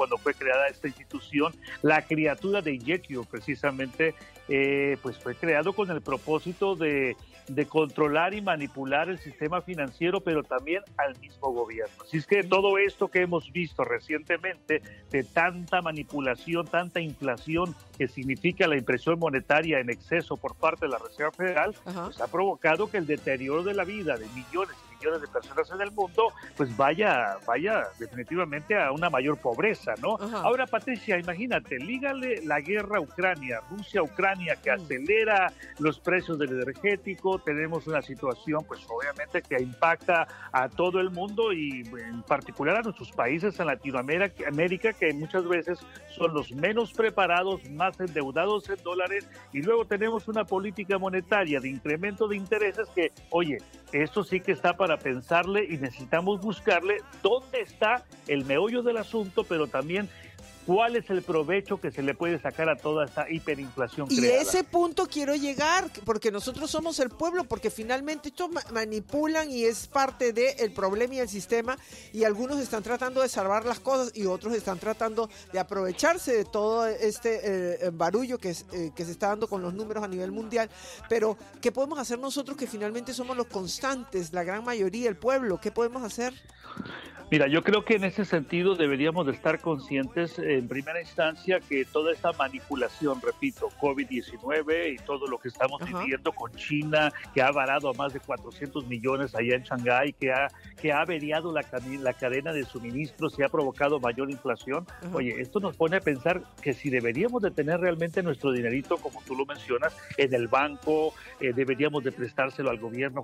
cuando fue creada esta institución. La criatura de Jekyll, precisamente, pues fue creado con el propósito de controlar y manipular el sistema financiero, pero también al mismo gobierno. Así es que todo esto que hemos visto recientemente, de tanta manipulación, tanta inflación, que significa la impresión monetaria en exceso por parte de la Reserva Federal, pues ha provocado que el deterioro de la vida de millones y millones de personas en el mundo, pues vaya definitivamente a una mayor pobreza, ¿no? Ahora, Patricia, imagínate, lígale la guerra Ucrania, Rusia-Ucrania, que acelera los precios del energético. Tenemos una situación, pues obviamente, que impacta a todo el mundo y en particular a nuestros países en Latinoamérica, que muchas veces son los menos preparados, más endeudados en dólares, y luego tenemos una política monetaria de incremento de intereses que, oye, esto sí que está para pensarle y necesitamos buscarle dónde está el meollo del asunto, pero también ¿cuál es el provecho que se le puede sacar a toda esta hiperinflación creada? Y a ese punto quiero llegar, porque nosotros somos el pueblo, porque finalmente estos manipulan y es parte del problema y el sistema, y algunos están tratando de salvar las cosas y otros están tratando de aprovecharse de todo este barullo que se está dando con los números a nivel mundial. Pero, ¿qué podemos hacer nosotros que finalmente somos los constantes, la gran mayoría, el pueblo? ¿Qué podemos hacer? Mira, yo creo que en ese sentido deberíamos de estar conscientes en primera instancia que toda esta manipulación, repito, COVID-19 y todo lo que estamos viviendo con China, que ha varado a más de 400 millones allá en Shanghái, que ha averiado la cadena de suministros y ha provocado mayor inflación. Oye, esto nos pone a pensar que si deberíamos de tener realmente nuestro dinerito, como tú lo mencionas, en el banco, deberíamos de prestárselo al gobierno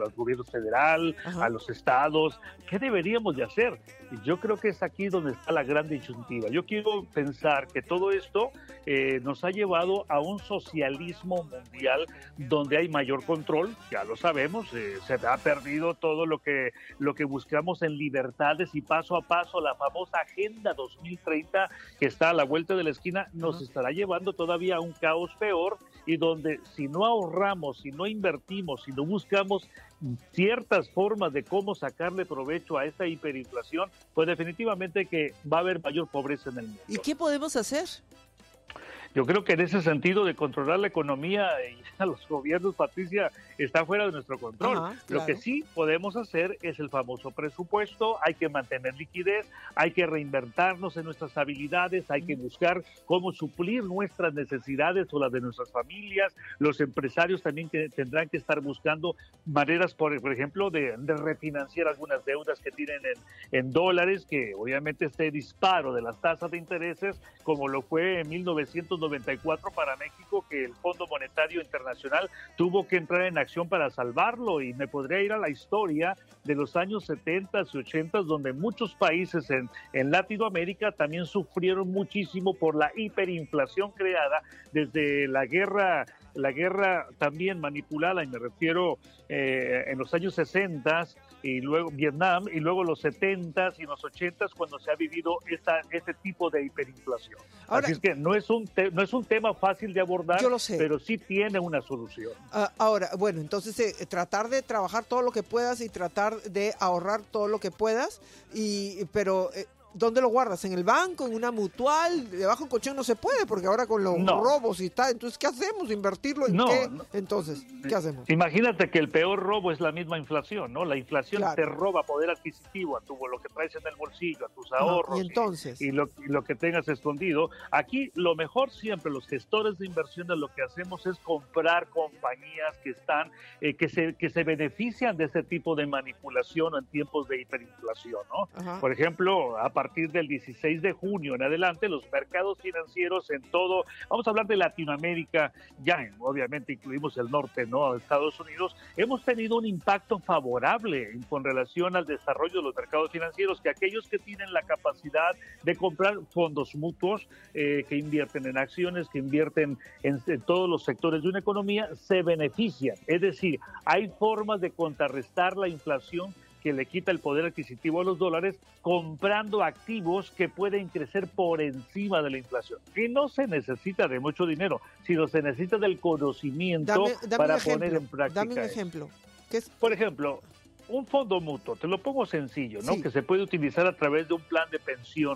federal, a los estados. ¿Qué deberíamos de hacer? Yo creo que es aquí donde está la gran disyuntiva. Yo quiero pensar que todo esto nos ha llevado a un socialismo mundial donde hay mayor control, ya lo sabemos, se ha perdido todo lo que buscamos en libertades, y paso a paso la famosa Agenda 2030 que está a la vuelta de la esquina nos estará llevando todavía a un caos peor, y donde si no ahorramos, si no invertimos, si no buscamos ciertas formas de cómo sacarle provecho a esta hiperinflación, pues definitivamente que va a haber mayor pobreza en el mundo. ¿Y qué podemos hacer? Yo creo que en ese sentido de controlar la economía y a los gobiernos, Patricia, está fuera de nuestro control. Claro. Lo que sí podemos hacer es el famoso presupuesto. Hay que mantener liquidez, hay que reinventarnos en nuestras habilidades, hay que buscar cómo suplir nuestras necesidades o las de nuestras familias. Los empresarios también tendrán que estar buscando maneras, por ejemplo, de refinanciar algunas deudas que tienen en dólares, que obviamente este disparo de las tasas de intereses, como lo fue en 1994 para México, que el Fondo Monetario Internacional tuvo que entrar en acción para salvarlo, y me podría ir a la historia de los años 70 y 80, donde muchos países en Latinoamérica también sufrieron muchísimo por la hiperinflación creada desde la guerra también manipulada, y me refiero en los años 60 y luego Vietnam, y luego los 70s y los 80s, cuando se ha vivido este tipo de hiperinflación. Ahora, así es que no es un tema fácil de abordar, yo lo sé, pero sí tiene una solución. Ahora, bueno, entonces tratar de trabajar todo lo que puedas y tratar de ahorrar todo lo que puedas, pero ¿dónde lo guardas? ¿En el banco? ¿En una mutual? ¿Debajo del colchón? No se puede, porque ahora con los robos y tal. Entonces, ¿qué hacemos? ¿Invertirlo en qué? Entonces, ¿qué hacemos? Imagínate que el peor robo es la misma inflación, ¿no? La inflación te Claro. roba poder adquisitivo, a lo que traes en el bolsillo, a tus ahorros, y entonces y lo que tengas escondido. Aquí lo mejor siempre, los gestores de inversiones, lo que hacemos es comprar compañías que están, que se benefician de este tipo de manipulación en tiempos de hiperinflación, ¿no? Por ejemplo, a partir del 16 de junio en adelante, los mercados financieros en todo, vamos a hablar de Latinoamérica, obviamente incluimos el norte, ¿no? Estados Unidos, hemos tenido un impacto favorable con relación al desarrollo de los mercados financieros, que aquellos que tienen la capacidad de comprar fondos mutuos, que invierten en acciones, que invierten en todos los sectores de una economía, se benefician. Es decir, hay formas de contrarrestar la inflación que le quita el poder adquisitivo a los dólares, comprando activos que pueden crecer por encima de la inflación. Y no se necesita de mucho dinero, sino se necesita del conocimiento para poner en práctica. Dame un ejemplo. ¿Qué es? Por ejemplo, un fondo mutuo, te lo pongo sencillo, ¿no? Sí. Que se puede utilizar a través de un plan de pensión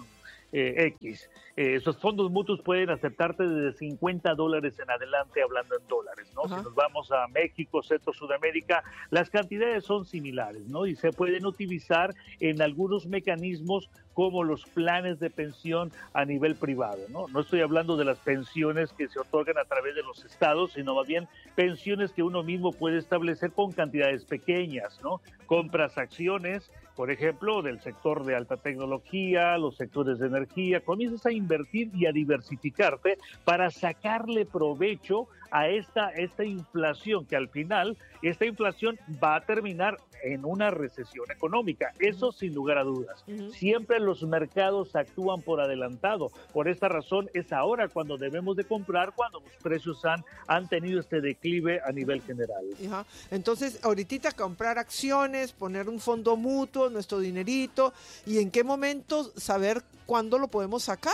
X. Esos fondos mutuos pueden aceptarte desde $50 en adelante, hablando en dólares, ¿no? Si nos vamos a México, Centro, Sudamérica, las cantidades son similares, ¿no? Y se pueden utilizar en algunos mecanismos como los planes de pensión a nivel privado, ¿no? No estoy hablando de las pensiones que se otorgan a través de los estados, sino más bien pensiones que uno mismo puede establecer con cantidades pequeñas, ¿no? Compras acciones, por ejemplo, del sector de alta tecnología, los sectores de energía, comienzas a invertir y a diversificarte para sacarle provecho a esta inflación, que al final, esta inflación va a terminar en una recesión económica, eso sin lugar a dudas. Siempre los mercados actúan por adelantado, por esta razón es ahora cuando debemos de comprar, cuando los precios han tenido este declive a nivel general. Entonces, ahorita comprar acciones, poner un fondo mutuo, nuestro dinerito, y en qué momento saber cuándo lo podemos sacar.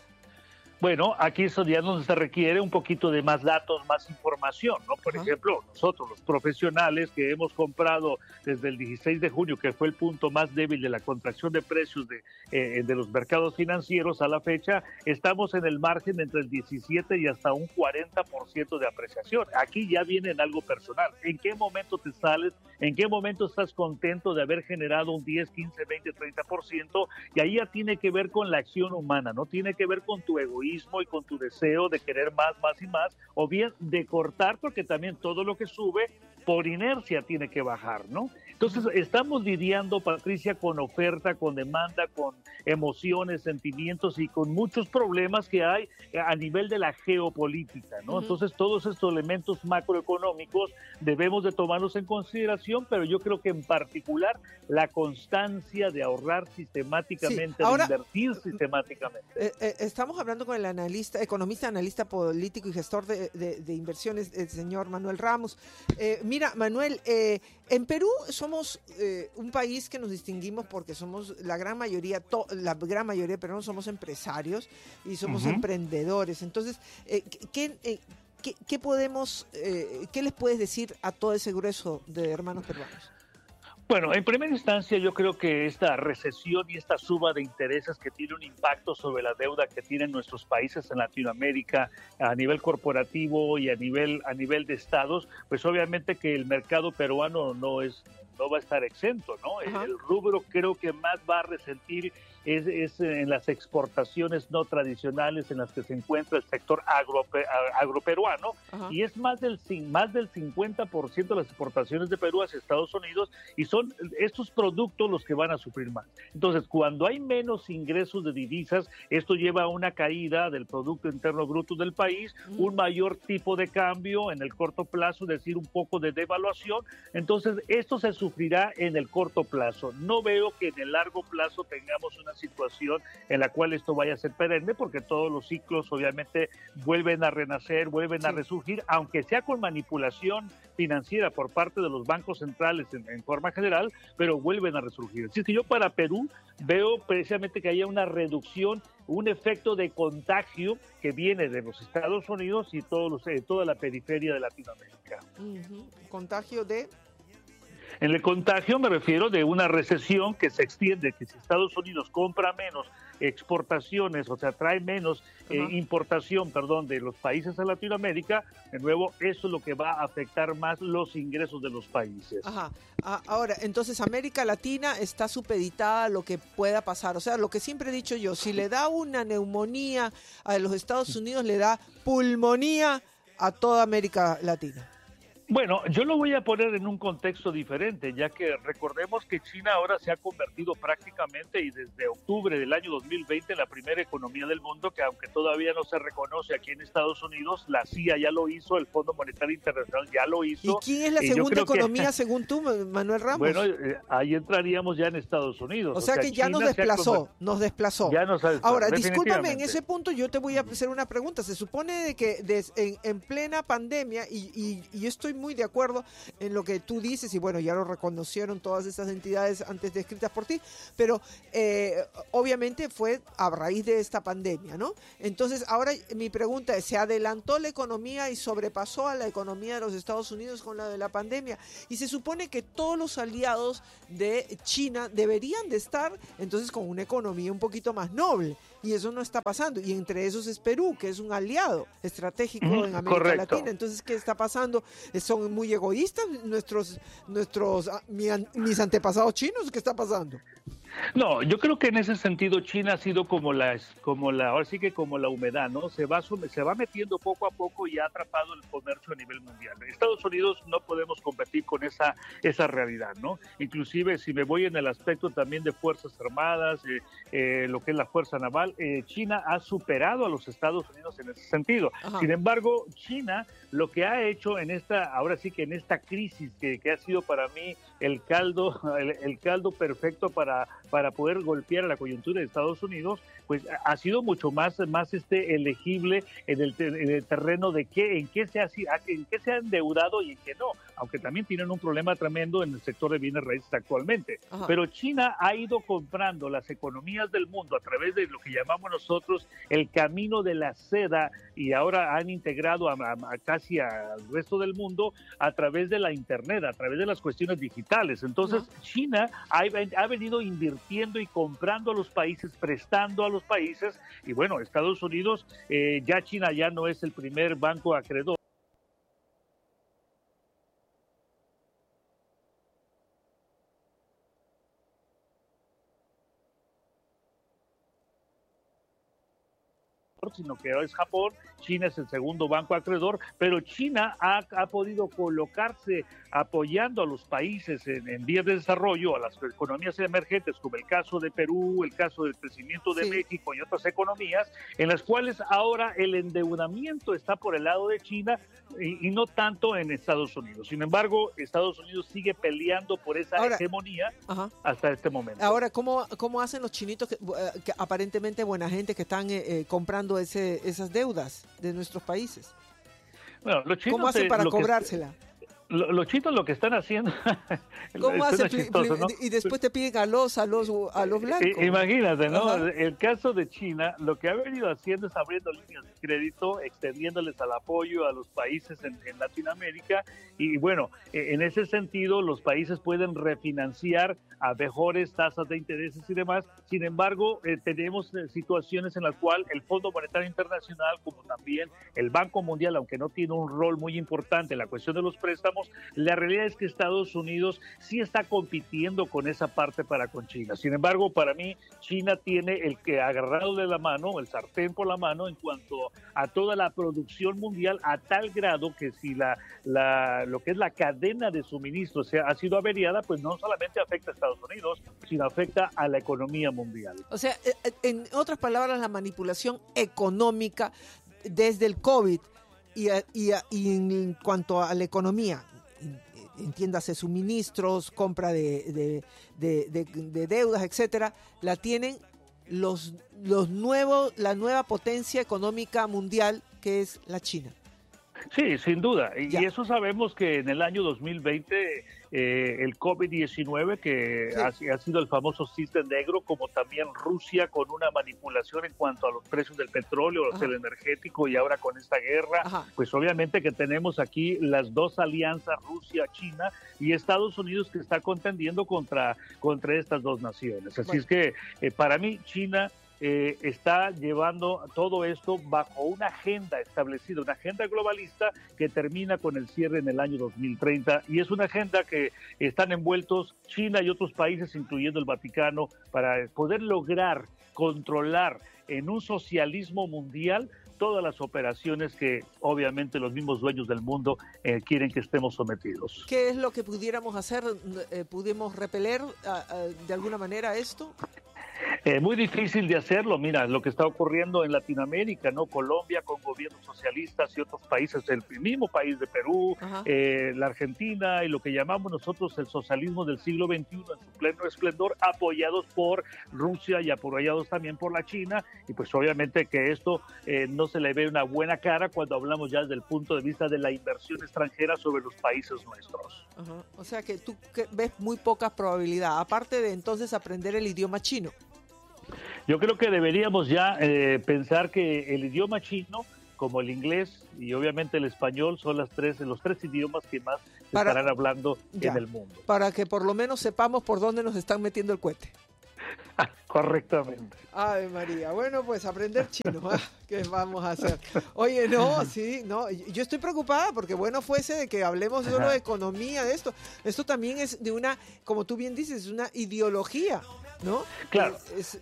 Bueno, aquí eso ya nos se requiere un poquito de más datos, más información, ¿no? Por ejemplo, nosotros los profesionales que hemos comprado desde el 16 de junio, que fue el punto más débil de la contracción de precios de los mercados financieros a la fecha, estamos en el margen entre el 17 y hasta un 40% de apreciación. Aquí ya viene en algo personal. ¿En qué momento te sales? ¿En qué momento estás contento de haber generado un 10, 15, 20, 30%? Y ahí ya tiene que ver con la acción humana, ¿no? Tiene que ver con tu egoísmo y con tu deseo de querer más y más, o bien de cortar, porque también todo lo que sube por inercia tiene que bajar, ¿no? Entonces estamos lidiando, Patricia, con oferta, con demanda, con emociones, sentimientos y con muchos problemas que hay a nivel de la geopolítica, ¿no? Entonces todos estos elementos macroeconómicos debemos de tomarlos en consideración, pero yo creo que en particular la constancia de ahorrar sistemáticamente, de invertir sistemáticamente. Estamos hablando con el economista, analista político y gestor de inversiones, el señor Manuel Ramos. Mira, Manuel, en Perú somos un país que nos distinguimos porque somos la gran mayoría de peruanos somos empresarios y somos emprendedores. Entonces, ¿qué podemos, qué les puedes decir a todo ese grueso de hermanos peruanos? Bueno, en primera instancia yo creo que esta recesión y esta suba de intereses que tiene un impacto sobre la deuda que tienen nuestros países en Latinoamérica a nivel corporativo y a nivel de estados, pues obviamente que el mercado peruano no va a estar exento, ¿no? El rubro creo que más va a resentir es en las exportaciones no tradicionales en las que se encuentra el sector agroperuano, y es más del 50% de las exportaciones de Perú hacia Estados Unidos, y son estos productos los que van a sufrir más. Entonces, cuando hay menos ingresos de divisas, esto lleva a una caída del Producto Interno Bruto del país, un mayor tipo de cambio en el corto plazo, es decir, un poco de devaluación. Entonces, esto se sufrirá en el corto plazo. No veo que en el largo plazo tengamos una situación en la cual esto vaya a ser perenne, porque todos los ciclos obviamente vuelven a renacer, vuelven a resurgir, aunque sea con manipulación financiera por parte de los bancos centrales en forma general, pero vuelven a resurgir. Así que yo para Perú veo precisamente que haya una reducción, un efecto de contagio que viene de los Estados Unidos y toda la periferia de Latinoamérica. ¿Contagio de...? En el contagio me refiero de una recesión que se extiende, que si Estados Unidos compra menos exportaciones, o sea, trae menos importación, de los países a Latinoamérica, de nuevo, eso es lo que va a afectar más los ingresos de los países. Ahora, entonces América Latina está supeditada a lo que pueda pasar. O sea, lo que siempre he dicho yo, si le da una neumonía a los Estados Unidos, le da pulmonía a toda América Latina. Bueno, yo lo voy a poner en un contexto diferente, ya que recordemos que China ahora se ha convertido prácticamente y desde octubre del año 2020 en la primera economía del mundo, que aunque todavía no se reconoce aquí en Estados Unidos, la CIA ya lo hizo, el Fondo Monetario Internacional ya lo hizo. ¿Y quién es la segunda economía según tú, Manuel Ramos? Bueno, ahí entraríamos ya en Estados Unidos. O sea que ya nos desplazó. Ahora, discúlpame, en ese punto yo te voy a hacer una pregunta. Se supone de que en plena pandemia, y yo estoy muy de acuerdo en lo que tú dices, y bueno, ya lo reconocieron todas esas entidades antes descritas por ti, pero obviamente fue a raíz de esta pandemia, ¿no? Entonces, ahora mi pregunta es, ¿se adelantó la economía y sobrepasó a la economía de los Estados Unidos con la de la pandemia? Y se supone que todos los aliados de China deberían de estar, entonces, con una economía un poquito más noble. y eso no está pasando. Y entre esos es Perú, que es un aliado estratégico en América correcto. Latina. Entonces, ¿qué está pasando? ¿Son muy egoístas mis antepasados chinos? ¿Qué está pasando? No, yo creo que en ese sentido China ha sido ahora sí que como la humedad, ¿no? Se va metiendo poco a poco y ha atrapado el comercio a nivel mundial. Estados Unidos no podemos competir con esa realidad, ¿no? Inclusive si me voy en el aspecto también de Fuerzas Armadas, lo que es la Fuerza Naval, China ha superado a los Estados Unidos en ese sentido. Ajá. Sin embargo, China lo que ha hecho ahora sí que en esta crisis que ha sido para mí el caldo perfecto para poder golpear a la coyuntura de Estados Unidos, pues ha sido mucho más elegible en el terreno de en qué se ha endeudado y en qué no, aunque también tienen un problema tremendo en el sector de bienes raíces actualmente. Ajá. Pero China ha ido comprando las economías del mundo a través de lo que llamamos nosotros el camino de la seda, y ahora han integrado casi al resto del mundo a través de la internet, a través de las cuestiones digitales. Entonces, China ha venido invirtiendo y comprando a los países, prestando a los países, y bueno, Estados Unidos, China ya no es el primer banco acreedor. Sino que es Japón. China es el segundo banco acreedor, pero China ha podido colocarse apoyando a los países en vías de desarrollo, a las economías emergentes, como el caso de Perú, el caso del crecimiento de México y otras economías, en las cuales ahora el endeudamiento está por el lado de China y no tanto en Estados Unidos. Sin embargo, Estados Unidos sigue peleando por esa hegemonía hasta este momento. Ahora, ¿cómo hacen los chinitos que aparentemente buena gente que están comprando esas deudas de nuestros países? Bueno, los chinos, ¿cómo hacen para cobrársela? Los chinos lo que están haciendo... ¿Cómo hacen? Chistoso, ¿no? Y después te piden a los blancos. Imagínate, ¿no? El caso de China, lo que ha venido haciendo es abriendo líneas de crédito, extendiéndoles al apoyo a los países en Latinoamérica, y bueno, en ese sentido los países pueden refinanciar a mejores tasas de intereses y demás. Sin embargo, tenemos situaciones en las cuales el Fondo Monetario Internacional, como también el Banco Mundial, aunque no tiene un rol muy importante en la cuestión de los préstamos, la realidad es que Estados Unidos sí está compitiendo con esa parte con China. Sin embargo, para mí, China tiene el que agarrado de la mano, el sartén por la mano en cuanto a toda la producción mundial, a tal grado que si lo que es la cadena de suministro ha sido averiada, pues no solamente afecta a Estados Unidos, sino afecta a la economía mundial. O sea, en otras palabras, la manipulación económica desde el COVID y en cuanto a la economía, entiéndase suministros, compra de deudas, etcétera, la tienen la nueva potencia económica mundial, que es la China. Sí, sin duda. Y eso sabemos que en el año 2020 el COVID-19, que ha sido el famoso cisne negro, como también Rusia con una manipulación en cuanto a los precios del petróleo, del energético, y ahora con esta guerra, pues obviamente que tenemos aquí las dos alianzas, Rusia, China y Estados Unidos, que está contendiendo contra estas dos naciones. Así es que para mí China está llevando todo esto bajo una agenda establecida, una agenda globalista que termina con el cierre en el año 2030, y es una agenda que están envueltos China y otros países, incluyendo el Vaticano, para poder lograr controlar en un socialismo mundial todas las operaciones que obviamente los mismos dueños del mundo quieren que estemos sometidos. ¿Qué es lo que pudiéramos hacer? ¿Pudimos repeler de alguna manera esto? Muy difícil de hacerlo. Mira lo que está ocurriendo en Latinoamérica, ¿no? Colombia con gobiernos socialistas y otros países, el mismo país de Perú, la Argentina, y lo que llamamos nosotros el socialismo del siglo XXI en su pleno esplendor, apoyados por Rusia y apoyados también por la China, y pues obviamente que esto no se le ve una buena cara cuando hablamos ya desde el punto de vista de la inversión extranjera sobre los países nuestros. O sea que tú ves muy poca probabilidad, aparte de entonces aprender el idioma chino. Yo creo que deberíamos ya pensar que el idioma chino, como el inglés y obviamente el español, son los tres idiomas que más se estarán hablando en el mundo. Para que por lo menos sepamos por dónde nos están metiendo el cohete. Correctamente. Ave María. Bueno, pues aprender chino. ¿Qué vamos a hacer? Oye, no, sí, no. Yo estoy preocupada porque bueno fuese de que hablemos solo de economía, de esto. Esto también es de una, como tú bien dices, una ideología, ¿no? Claro.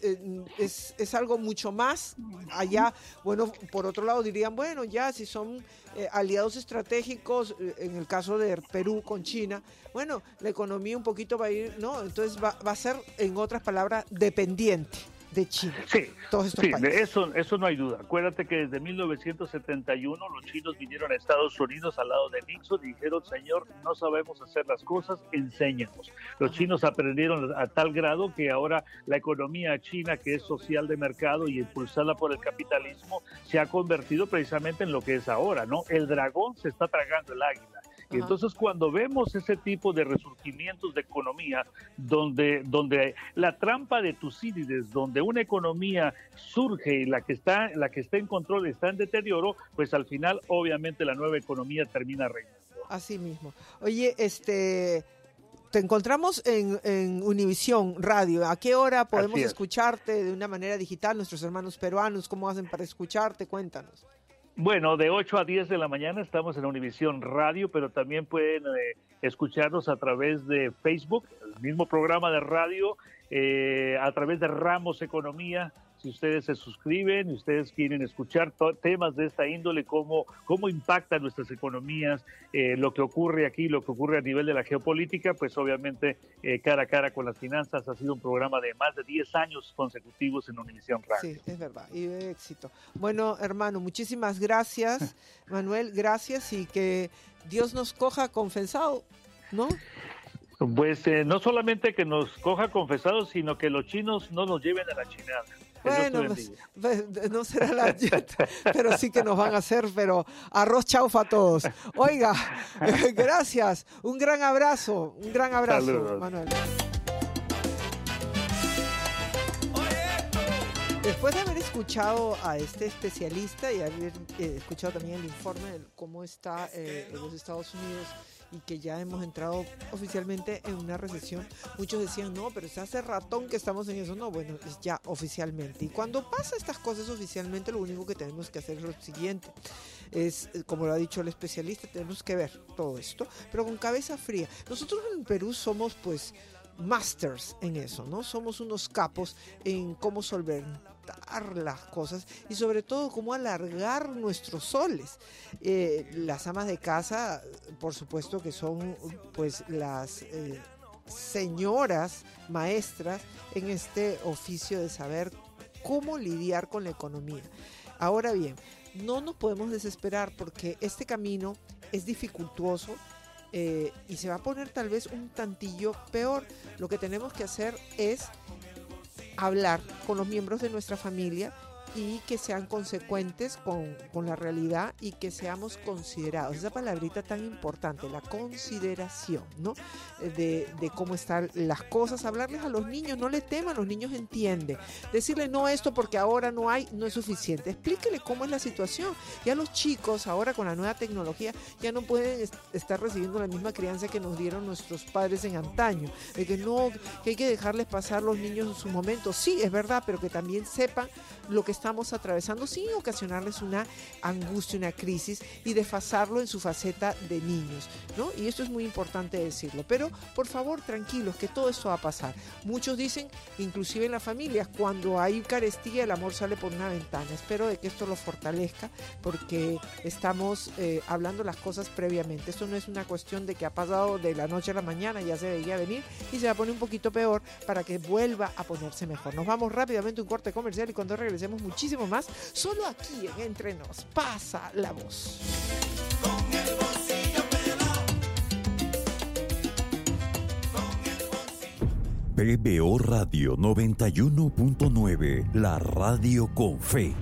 Es algo mucho más allá. Bueno, por otro lado dirían, bueno, ya si son aliados estratégicos, en el caso de Perú con China, bueno, la economía un poquito va a ir, ¿no? Entonces va a ser, en otras palabras, dependiente de China. Sí, todos estos países. Eso no hay duda. Acuérdate que desde 1971 los chinos vinieron a Estados Unidos al lado de Nixon y dijeron, señor, no sabemos hacer las cosas, enséñanos. Los chinos aprendieron a tal grado que ahora la economía china, que es social de mercado y impulsada por el capitalismo, se ha convertido precisamente en lo que es ahora, ¿no? El dragón se está tragando el águila. Y entonces cuando vemos ese tipo de resurgimientos de economía, donde la trampa de Tucídides, donde una economía surge y la que está en control está en deterioro, pues al final obviamente la nueva economía termina reinando. Así mismo. Oye, te encontramos en Univisión Radio. ¿A qué hora podemos escucharte de una manera digital? Nuestros hermanos peruanos, ¿cómo hacen para escucharte? Cuéntanos. Bueno, de 8 a 10 de la mañana estamos en Univisión Radio, pero también pueden escucharnos a través de Facebook, el mismo programa de radio, a través de Ramos Economía. Si ustedes se suscriben y ustedes quieren escuchar temas de esta índole, cómo impactan nuestras economías, lo que ocurre aquí, lo que ocurre a nivel de la geopolítica, pues obviamente cara a cara con las finanzas ha sido un programa de más de 10 años consecutivos en Univisión Radio. Sí, es verdad, y de éxito. Bueno, hermano, muchísimas gracias, Manuel, gracias, y que Dios nos coja confesado, ¿no? Pues no solamente que nos coja confesados, sino que los chinos no nos lleven a la chinada. Bueno, pues, no será la pero sí que nos van a hacer, pero arroz chaufa a todos. Oiga, gracias, un gran abrazo, Saludos. Manuel. Después de haber escuchado a este especialista y haber escuchado también el informe de cómo está en los Estados Unidos y que ya hemos entrado oficialmente en una recesión, muchos decían, no, pero es hace ratón que estamos en eso. No, bueno, es ya oficialmente. Y cuando pasa estas cosas oficialmente, lo único que tenemos que hacer es lo siguiente. Es, como lo ha dicho el especialista, tenemos que ver todo esto, pero con cabeza fría. Nosotros en Perú somos, pues, masters en eso, ¿no? Somos unos capos en cómo solventar las cosas y sobre todo cómo alargar nuestros soles. Las amas de casa, por supuesto que son pues las señoras maestras en este oficio de saber cómo lidiar con la economía. Ahora bien, no nos podemos desesperar porque este camino es dificultuoso. Y se va a poner tal vez un tantillo peor. Lo que tenemos que hacer es hablar con los miembros de nuestra familia y que sean consecuentes con la realidad y que seamos considerados. Esa palabrita tan importante, la consideración, ¿no? De cómo están las cosas. Hablarles a los niños, no le teman, los niños entienden. Decirle no esto porque ahora no hay, no es suficiente. Explíquele cómo es la situación. Ya los chicos ahora con la nueva tecnología ya no pueden estar recibiendo la misma crianza que nos dieron nuestros padres en antaño. De que no, que hay que dejarles pasar los niños en su momento. Sí, es verdad, pero que también sepan lo que estamos atravesando sin ocasionarles una angustia, una crisis y desfasarlo en su faceta de niños, ¿no? Y esto es muy importante decirlo, pero por favor tranquilos que todo esto va a pasar. Muchos dicen, inclusive en las familias, cuando hay carestía el amor sale por una ventana. Espero de que esto lo fortalezca porque estamos hablando las cosas previamente. Esto no es una cuestión de que ha pasado de la noche a la mañana, ya se veía venir y se va a poner un poquito peor para que vuelva a ponerse mejor. Nos vamos rápidamente a un corte comercial y cuando regresemos muchísimo más, solo aquí en Entre Nos pasa la voz. Con el bolsillo pelado. PBO Radio 91.9, la radio con fe.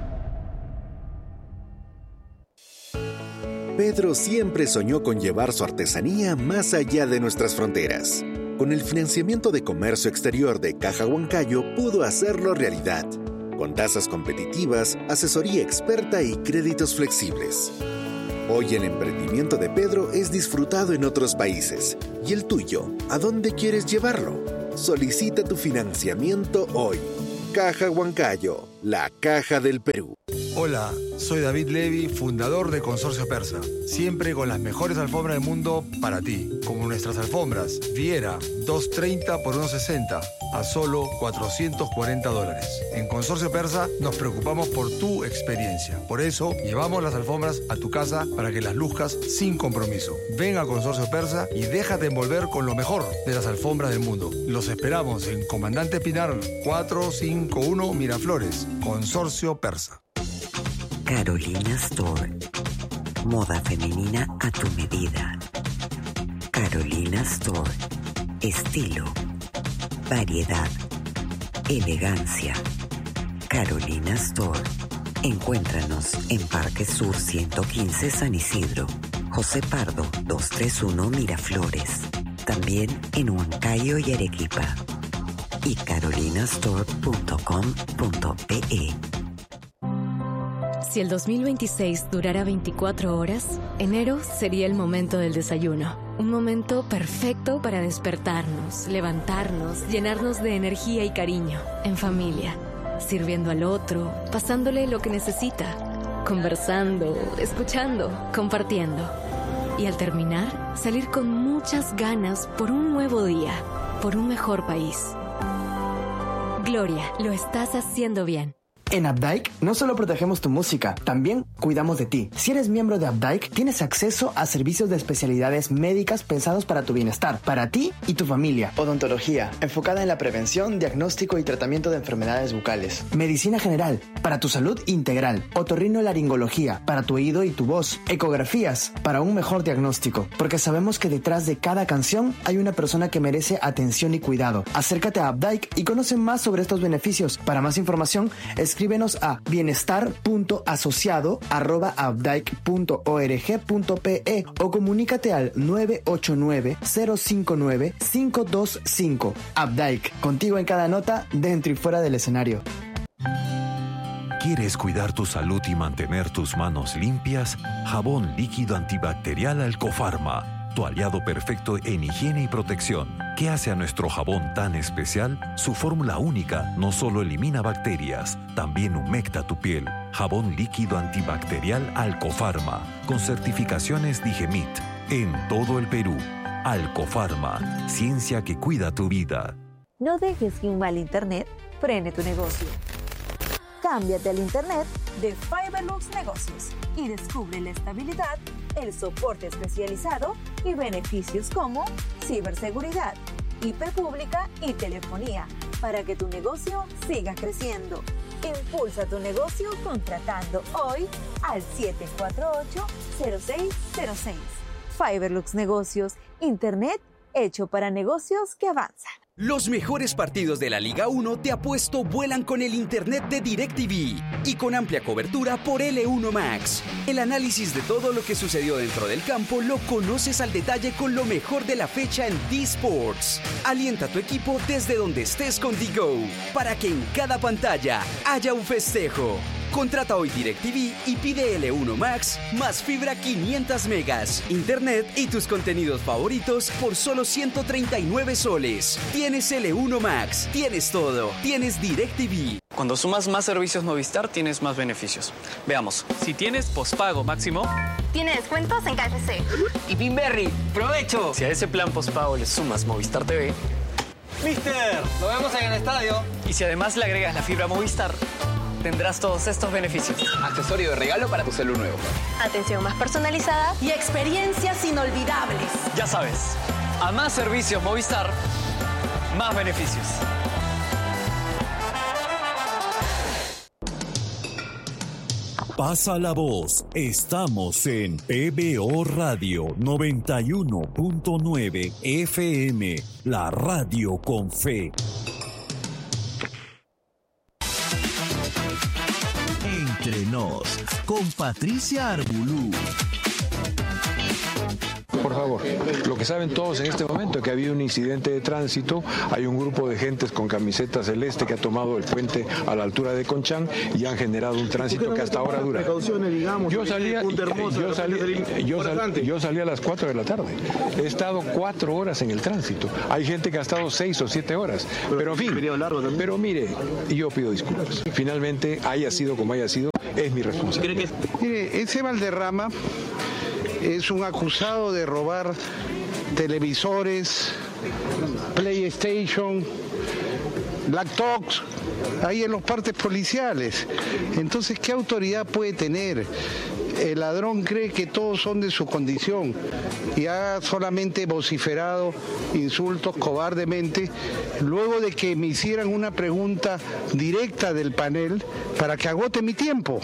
Pedro siempre soñó con llevar su artesanía más allá de nuestras fronteras. Con el financiamiento de comercio exterior de Caja Huancayo pudo hacerlo realidad. Con tasas competitivas, asesoría experta y créditos flexibles. Hoy el emprendimiento de Pedro es disfrutado en otros países. ¿Y el tuyo? ¿A dónde quieres llevarlo? Solicita tu financiamiento hoy. Caja Huancayo, la caja del Perú. Hola, soy David Levy, fundador de Consorcio Persa. Siempre con las mejores alfombras del mundo para ti. Como nuestras alfombras Viera, 230 por 160, a solo $440. En Consorcio Persa nos preocupamos por tu experiencia. Por eso, llevamos las alfombras a tu casa para que las luzcas sin compromiso. Ven a Consorcio Persa y déjate envolver con lo mejor de las alfombras del mundo. Los esperamos en Comandante Pinar 451 Miraflores. Consorcio Persa. Carolina Store. Moda femenina a tu medida. Carolina Store. Estilo. Variedad. Elegancia. Carolina Store. Encuéntranos en Parque Sur 115 San Isidro. José Pardo 231 Miraflores. También en Huancayo y Arequipa. Y carolinastore.com.pe. Si el 2026 durara 24 horas, enero sería el momento del desayuno. Un momento perfecto para despertarnos, levantarnos, llenarnos de energía y cariño, en familia, sirviendo al otro, pasándole lo que necesita, conversando, escuchando, compartiendo. Y al terminar, salir con muchas ganas por un nuevo día, por un mejor país. Gloria, lo estás haciendo bien. En Updike no solo protegemos tu música, también cuidamos de ti. Si eres miembro de Updike, tienes acceso a servicios de especialidades médicas pensados para tu bienestar, para ti y tu familia. Odontología, enfocada en la prevención, diagnóstico y tratamiento de enfermedades bucales. Medicina general, para tu salud integral. Otorrinolaringología, para tu oído y tu voz. Ecografías, para un mejor diagnóstico. Porque sabemos que detrás de cada canción hay una persona que merece atención y cuidado. Acércate a Updike y conoce más sobre estos beneficios. Para más información, escríbenos a bienestar.asociado@updike.org.pe o comunícate al 989-059-525. Updike, contigo en cada nota, dentro y fuera del escenario. ¿Quieres cuidar tu salud y mantener tus manos limpias? Jabón líquido antibacterial Alcofarma, tu aliado perfecto en higiene y protección. ¿Qué hace a nuestro jabón tan especial? Su fórmula única no solo elimina bacterias, también humecta tu piel. Jabón líquido antibacterial Alcofarma, con certificaciones Digemit, en todo el Perú. Alcofarma, ciencia que cuida tu vida. No dejes que un mal internet frene tu negocio. Cámbiate al internet de Fiberlux Negocios y descubre la estabilidad, el soporte especializado y beneficios como ciberseguridad, IP pública y telefonía para que tu negocio siga creciendo. Impulsa tu negocio contratando hoy al 748-0606. Fiberlux Negocios, internet hecho para negocios que avanzan. Los mejores partidos de la Liga 1 te apuesto vuelan con el internet de DirecTV y con amplia cobertura por L1 Max. El análisis de todo lo que sucedió dentro del campo lo conoces al detalle con lo mejor de la fecha en D-Sports. Alienta a tu equipo desde donde estés con DiGo para que en cada pantalla haya un festejo. Contrata hoy DirecTV y pide L1 Max más fibra 500 megas, internet y tus contenidos favoritos por solo 139 soles. Tienes L1 Max, tienes todo, tienes DirecTV. Cuando sumas más servicios Movistar, tienes más beneficios. Veamos, si tienes pospago máximo, tiene descuentos en KFC. Y Pinberry, ¡provecho! Si a ese plan pospago le sumas Movistar TV, ¡Mister! ¡Lo vemos en el estadio! Y si además le agregas la fibra Movistar, tendrás todos estos beneficios. Accesorio de regalo para tu celu nuevo. Atención más personalizada y experiencias inolvidables. Ya sabes, a más servicios Movistar, más beneficios. Pasa la voz. Estamos en PBO Radio 91.9 FM, la radio con fe. Entre nos, con Patricia Arbulú. Por favor, lo que saben todos en este momento es que ha habido un incidente de tránsito, hay un grupo de gentes con camiseta celeste que ha tomado el puente a la altura de Conchán y han generado un tránsito que hasta ahora dura. Yo salí a las 4 de la tarde, he estado 4 horas en el tránsito, hay gente que ha estado 6 o 7 horas, pero en fin, pero mire, yo pido disculpas, finalmente haya sido como haya sido, es mi responsabilidad. Mire, ese Valderrama es un acusado de robar televisores, PlayStation, laptops, ahí en los partes policiales. Entonces, ¿qué autoridad puede tener? El ladrón cree que todos son de su condición y ha solamente vociferado insultos cobardemente luego de que me hicieran una pregunta directa del panel para que agote mi tiempo.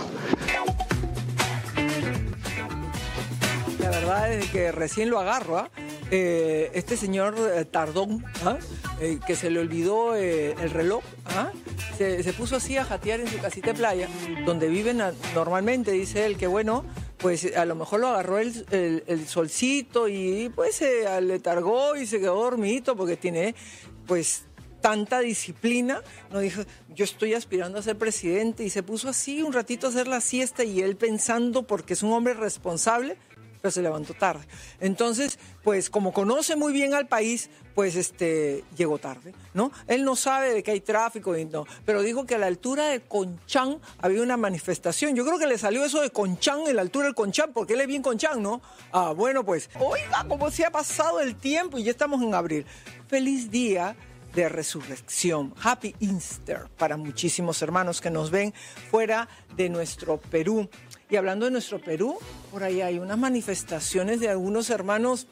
La verdad es que recién lo agarro, este señor Tardón, que se le olvidó el reloj, se puso así a jatear en su casita de playa, donde viven normalmente, dice él, que bueno, pues a lo mejor lo agarró el solcito y pues se aletargó y se quedó dormidito porque tiene pues tanta disciplina, no dijo, yo estoy aspirando a ser presidente, y se puso así un ratito a hacer la siesta y él pensando, porque es un hombre responsable, pero se levantó tarde. Entonces, pues como conoce muy bien al país, pues llegó tarde, ¿no? Él no sabe de que hay tráfico, y no, pero dijo que a la altura de Conchán había una manifestación. Yo creo que le salió eso de Conchán, en la altura del Conchán, porque él es bien Conchán, ¿no? Ah, bueno, pues, oiga, cómo se ha pasado el tiempo y ya estamos en abril. Feliz día de resurrección. Happy Easter para muchísimos hermanos que nos ven fuera de nuestro Perú. Y hablando de nuestro Perú, por ahí hay unas manifestaciones de algunos hermanos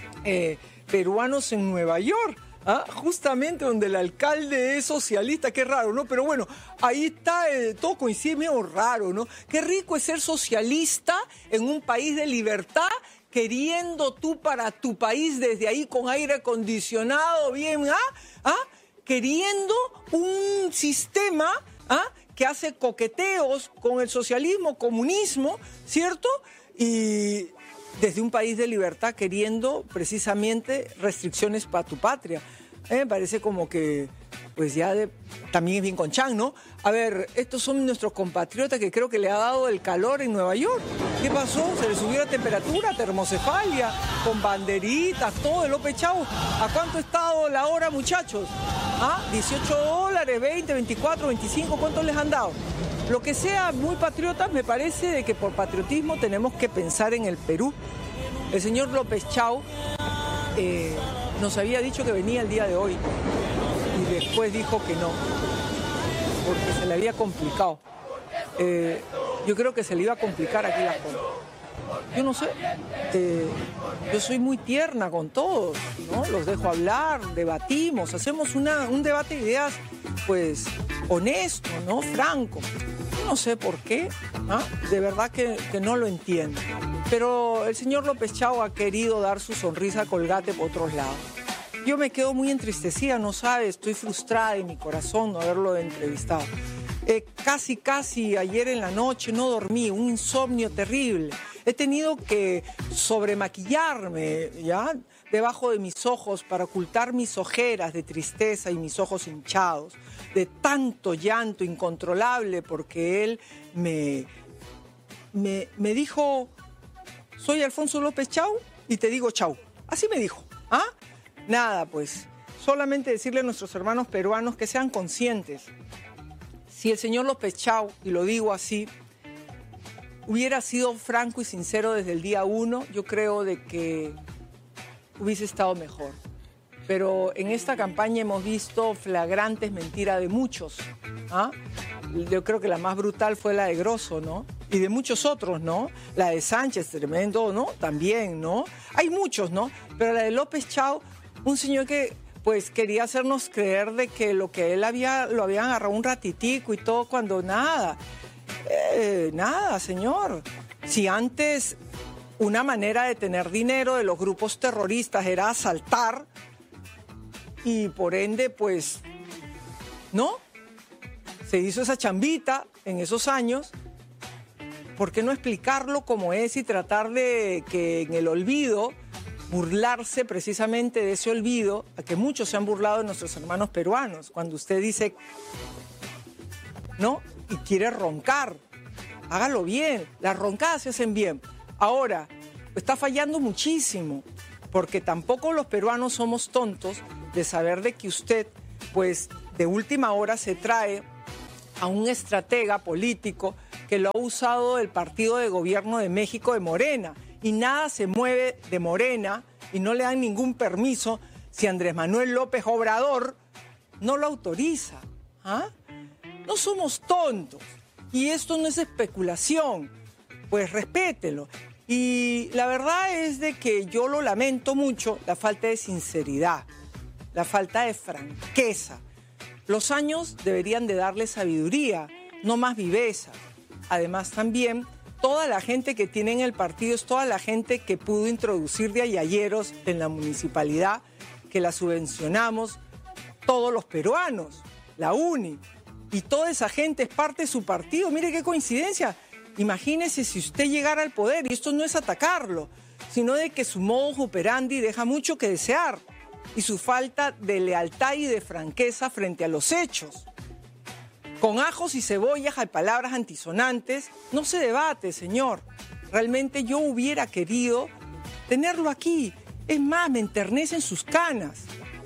peruanos en Nueva York, justamente donde el alcalde es socialista. Qué raro, ¿no? Pero bueno, ahí está, todo coincide, medio raro, ¿no? Qué rico es ser socialista en un país de libertad, queriendo tú para tu país desde ahí con aire acondicionado, bien, queriendo un sistema, que hace coqueteos con el socialismo, comunismo, ¿cierto? Y desde un país de libertad queriendo precisamente restricciones para tu patria. Me parece como que, pues ya también es bien Conchán, ¿no? A ver, estos son nuestros compatriotas que creo que le ha dado el calor en Nueva York. ¿Qué pasó? ¿Se les subió la temperatura? Termocefalia, con banderitas, todo de López Chau. ¿A cuánto ha estado la hora, muchachos? $18, 20, 24, 25, ¿cuánto les han dado? Lo que sea, muy patriotas, me parece de que por patriotismo tenemos que pensar en el Perú. El señor López Chau nos había dicho que venía el día de hoy y después dijo que no, porque se le había complicado. Yo creo que se le iba a complicar aquí la cosa. Yo no sé, yo soy muy tierna con todos, ¿no? Los dejo hablar, debatimos, hacemos un debate de ideas, pues, honesto, ¿no? Franco. Yo no sé por qué, de verdad que no lo entiendo. Pero el señor López Chau ha querido dar su sonrisa Colgate por otros lados. Yo me quedo muy entristecida, no sabe, estoy frustrada en mi corazón no haberlo entrevistado. Casi ayer en la noche no dormí, un insomnio terrible. He tenido que sobremaquillarme, ¿ya? Debajo de mis ojos para ocultar mis ojeras de tristeza y mis ojos hinchados, de tanto llanto incontrolable, porque él me dijo, soy Alfonso López Chau y te digo chau. Así me dijo, Nada, pues, solamente decirle a nuestros hermanos peruanos que sean conscientes. Si el señor López Chau, y lo digo así, hubiera sido franco y sincero desde el día 1, yo creo de que hubiese estado mejor. Pero en esta campaña hemos visto flagrantes mentiras de muchos. Yo creo que la más brutal fue la de Grosso, ¿no? Y de muchos otros, ¿no? La de Sánchez, tremendo, ¿no? También, ¿no? Hay muchos, ¿no? Pero la de López Chau, un señor que pues quería hacernos creer de que lo que él lo habían agarrado un ratitico y todo, cuando nada. Nada, señor. Si antes una manera de tener dinero de los grupos terroristas era asaltar y por ende, pues, ¿no? Se hizo esa chambita en esos años. ¿Por qué no explicarlo como es y tratar de que en el olvido burlarse precisamente de ese olvido a que muchos se han burlado de nuestros hermanos peruanos. Cuando usted dice, ¿no? Y quiere roncar, hágalo bien. Las roncadas se hacen bien. Ahora, está fallando muchísimo, porque tampoco los peruanos somos tontos de saber de que usted, pues, de última hora se trae a un estratega político que lo ha usado el partido de gobierno de México de Morena. Y nada se mueve de Morena y no le dan ningún permiso si Andrés Manuel López Obrador no lo autoriza. ¿Ah? No somos tontos. Y esto no es especulación. Pues respételo. Y la verdad es de que yo lo lamento mucho, la falta de sinceridad, la falta de franqueza. Los años deberían de darle sabiduría, no más viveza. Además también, toda la gente que tiene en el partido es toda la gente que pudo introducir de ayayeros en la municipalidad, que la subvencionamos todos los peruanos, la UNI. Y toda esa gente es parte de su partido. Mire qué coincidencia. Imagínese si usted llegara al poder, y esto no es atacarlo, sino de que su modus operandi deja mucho que desear y su falta de lealtad y de franqueza frente a los hechos. Con ajos y cebollas hay palabras antisonantes, no se debate, señor. Realmente yo hubiera querido tenerlo aquí. Es más, me enternecen sus canas.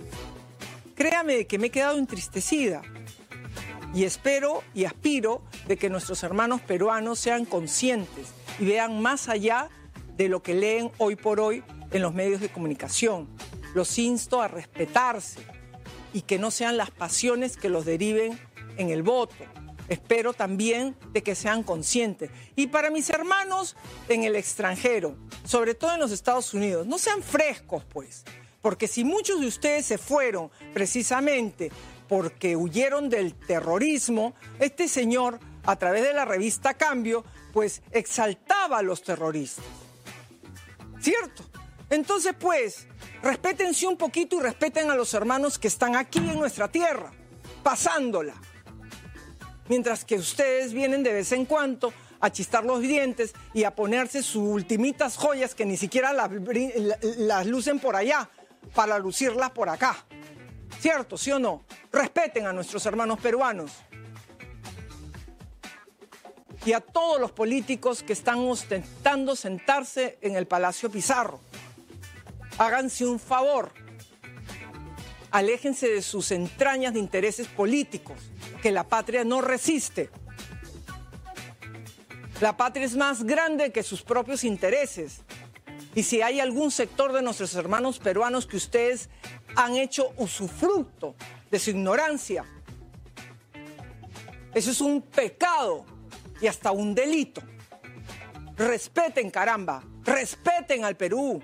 Créame que me he quedado entristecida. Y espero y aspiro de que nuestros hermanos peruanos sean conscientes y vean más allá de lo que leen hoy por hoy en los medios de comunicación. Los insto a respetarse y que no sean las pasiones que los deriven en el voto. Espero también de que sean conscientes. Y para mis hermanos en el extranjero, sobre todo en los Estados Unidos, no sean frescos, pues. Porque si muchos de ustedes se fueron precisamente porque huyeron del terrorismo, este señor, a través de la revista Cambio, pues exaltaba a los terroristas. ¿Cierto? Entonces, pues, respétense un poquito y respeten a los hermanos que están aquí en nuestra tierra, pasándola. Mientras que ustedes vienen de vez en cuando a chistar los dientes y a ponerse sus ultimitas joyas que ni siquiera las lucen por allá para lucirlas por acá. ¿Cierto? ¿Sí o no? Respeten a nuestros hermanos peruanos. Y a todos los políticos que están ostentando sentarse en el Palacio Pizarro. Háganse un favor. Aléjense de sus entrañas de intereses políticos, que la patria no resiste. La patria es más grande que sus propios intereses. Y si hay algún sector de nuestros hermanos peruanos que ustedes han hecho usufructo de su ignorancia, eso es un pecado y hasta un delito. Respeten, caramba, respeten al Perú.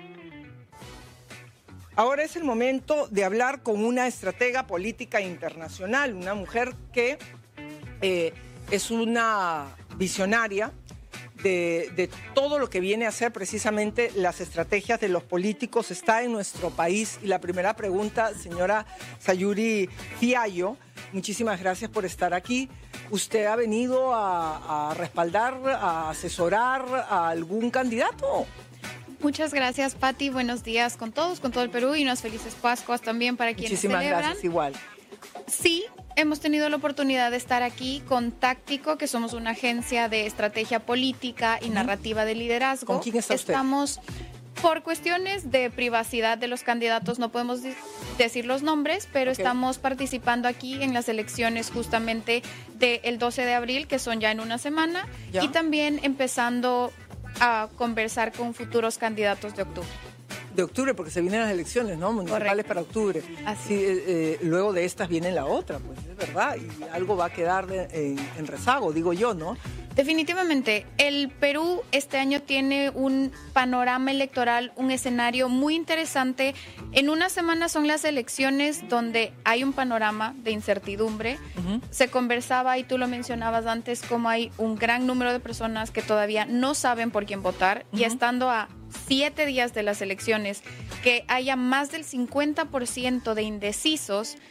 Ahora es el momento de hablar con una estratega política internacional, una mujer que es una visionaria de todo lo que viene a ser precisamente las estrategias de los políticos. Está en nuestro país. Y la primera pregunta, señora Sayuri Fiallo, muchísimas gracias por estar aquí. ¿Usted ha venido a respaldar, a asesorar a algún candidato? Muchas gracias, Pati. Buenos días con todos, con todo el Perú, y unas felices Pascuas también para quienes Muchísimas celebran. gracias, igual. Sí, hemos tenido la oportunidad de estar aquí con Táctico, que somos una agencia de estrategia política y narrativa de liderazgo. ¿Con quién está usted? Estamos, por cuestiones de privacidad de los candidatos, no podemos decir los nombres, pero estamos participando aquí en las elecciones justamente del 12 de abril, que son ya en una semana, y también empezando a conversar con futuros candidatos de octubre. De octubre, porque se vienen las elecciones, ¿no? Municipales para octubre. Así. Luego de estas viene la otra, pues es verdad, y algo va a quedar en rezago, digo yo, ¿no? Definitivamente, el Perú este año tiene un panorama electoral, un escenario muy interesante. En una semana son las elecciones donde hay un panorama de incertidumbre. Se conversaba, y tú lo mencionabas antes, como hay un gran número de personas que todavía no saben por quién votar, y estando a 7 días de las elecciones, que haya más del 50% de indecisos,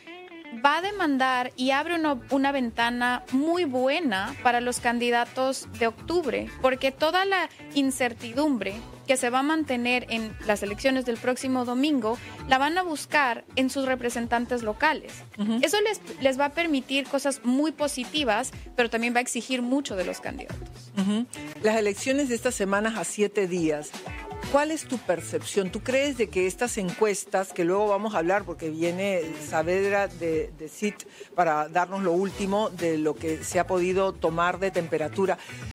va a demandar y abre una ventana muy buena para los candidatos de octubre, porque toda la incertidumbre que se va a mantener en las elecciones del próximo domingo, la van a buscar en sus representantes locales. Eso les va a permitir cosas muy positivas, pero también va a exigir mucho de los candidatos. Las elecciones de estas semanas a 7 días, ¿cuál es tu percepción? ¿Tú crees de que estas encuestas, que luego vamos a hablar porque viene Saavedra de CIT para darnos lo último de lo que se ha podido tomar de temperatura,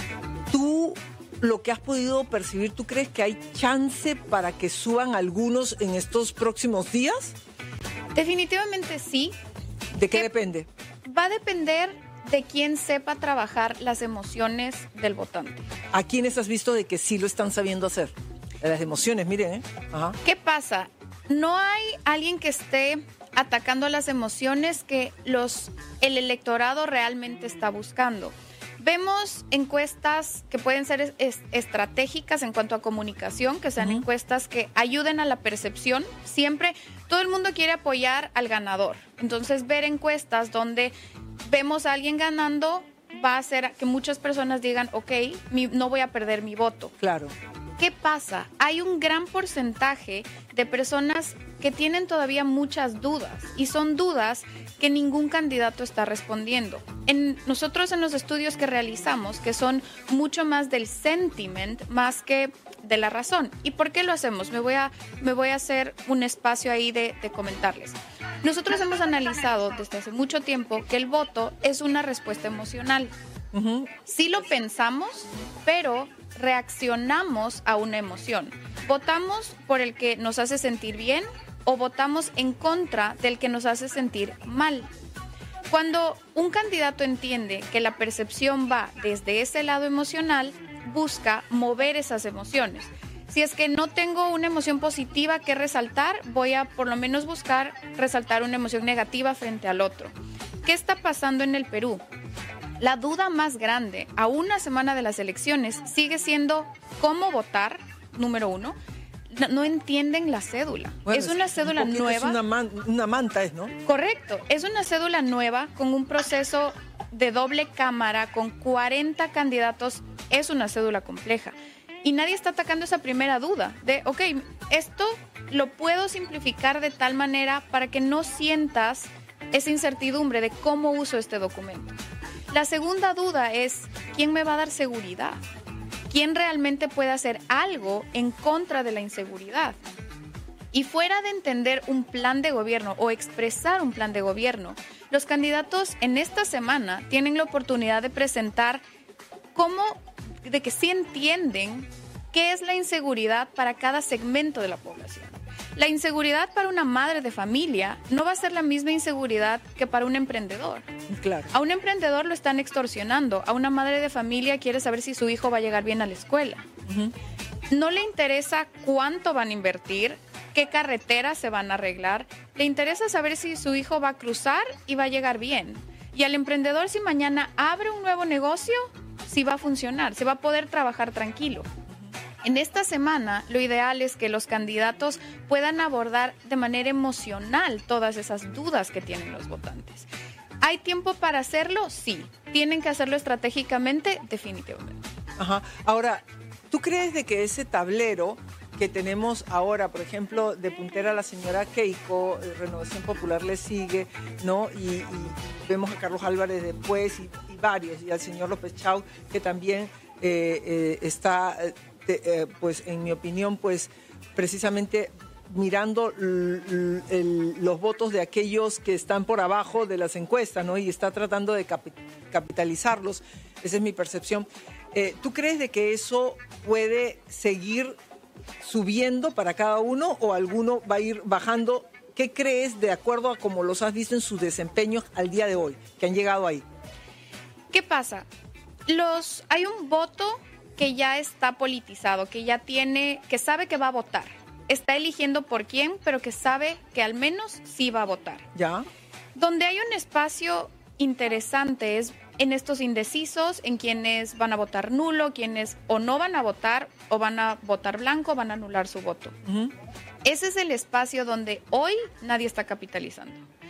tú lo que has podido percibir, ¿tú crees que hay chance para que suban algunos en estos próximos días? Definitivamente sí. ¿De qué depende? Va a depender de quién sepa trabajar las emociones del votante. ¿A quiénes has visto de que sí lo están sabiendo hacer? Las emociones, miren, Ajá. ¿Qué pasa? No hay alguien que esté atacando las emociones que el electorado realmente está buscando. Vemos encuestas que pueden ser estratégicas en cuanto a comunicación, que sean encuestas que ayuden a la percepción. Siempre todo el mundo quiere apoyar al ganador. Entonces, ver encuestas donde vemos a alguien ganando va a hacer que muchas personas digan, ok, no voy a perder mi voto. Claro. ¿Qué pasa? Hay un gran porcentaje de personas que tienen todavía muchas dudas, y son dudas que ningún candidato está respondiendo. Nosotros en los estudios que realizamos, que son mucho más del sentiment más que de la razón. ¿Y por qué lo hacemos? Me voy a hacer un espacio ahí de comentarles. Nosotros hemos analizado desde hace mucho tiempo que el voto es una respuesta emocional. Sí lo pensamos, pero reaccionamos a una emoción. Votamos por el que nos hace sentir bien o votamos en contra del que nos hace sentir mal. Cuando un candidato entiende que la percepción va desde ese lado emocional, busca mover esas emociones. Si es que no tengo una emoción positiva que resaltar, voy a por lo menos buscar resaltar una emoción negativa frente al otro. ¿Qué está pasando en el Perú? La duda más grande a una semana de las elecciones sigue siendo cómo votar, número uno. No entienden la cédula. Bueno, es una cédula nueva. Es una manta, ¿no? Correcto. Es una cédula nueva con un proceso de doble cámara, con 40 candidatos. Es una cédula compleja. Y nadie está atacando esa primera duda de, ok, esto lo puedo simplificar de tal manera para que no sientas esa incertidumbre de cómo uso este documento. La segunda duda es, ¿quién me va a dar seguridad? ¿Quién realmente puede hacer algo en contra de la inseguridad? Y fuera de entender un plan de gobierno o expresar un plan de gobierno, los candidatos en esta semana tienen la oportunidad de presentar de que sí entienden qué es la inseguridad para cada segmento de la población. La inseguridad para una madre de familia no va a ser la misma inseguridad que para un emprendedor. Claro. A un emprendedor lo están extorsionando. A una madre de familia quiere saber si su hijo va a llegar bien a la escuela. No le interesa cuánto van a invertir, qué carreteras se van a arreglar. Le interesa saber si su hijo va a cruzar y va a llegar bien. Y al emprendedor, si mañana abre un nuevo negocio, si va a funcionar, se va a poder trabajar tranquilo. En esta semana, lo ideal es que los candidatos puedan abordar de manera emocional todas esas dudas que tienen los votantes. ¿Hay tiempo para hacerlo? Sí. ¿Tienen que hacerlo estratégicamente? Definitivamente. Ajá. Ahora, ¿tú crees de que ese tablero que tenemos ahora, por ejemplo, de puntera la señora Keiko, Renovación Popular le sigue, ¿no? Y vemos a Carlos Álvarez después y varios, y al señor López Chau, que también está... pues en mi opinión, pues precisamente mirando los votos de aquellos que están por abajo de las encuestas, ¿no? Y está tratando de capitalizarlos. Esa es mi percepción. ¿Tú crees de que eso puede seguir subiendo para cada uno o alguno va a ir bajando? ¿Qué crees de acuerdo a cómo los has visto en sus desempeños al día de hoy, que han llegado ahí? ¿Qué pasa? Hay un voto que ya está politizado, que sabe que va a votar. Está eligiendo por quién, pero que sabe que al menos sí va a votar. ¿Ya? Donde hay un espacio interesante es en estos indecisos, en quienes van a votar nulo, quienes o no van a votar, o van a votar blanco, van a anular su voto. Ese es el espacio donde hoy nadie está capitalizando.